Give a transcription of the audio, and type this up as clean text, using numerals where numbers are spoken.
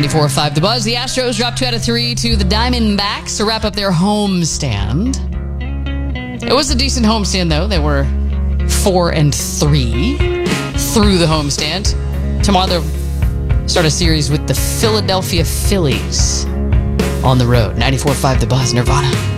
94.5 The Buzz. The Astros dropped 2 out of 3 to the Diamondbacks to wrap up their homestand. It was a decent homestand, though. They were 4-3 through the homestand. Tomorrow they'll start a series with the Philadelphia Phillies on the road. 94.5 The Buzz, Nirvana.